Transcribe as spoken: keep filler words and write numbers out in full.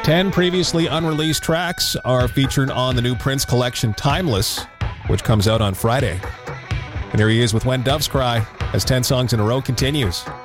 Ten previously unreleased tracks are featured on the new Prince collection, Timeless, which comes out on Friday. And here he is with When Doves Cry, as ten songs in a row continues.